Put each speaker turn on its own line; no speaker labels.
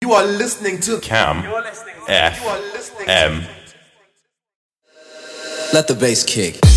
You are listening to
Cam FM.
Let the bass kick.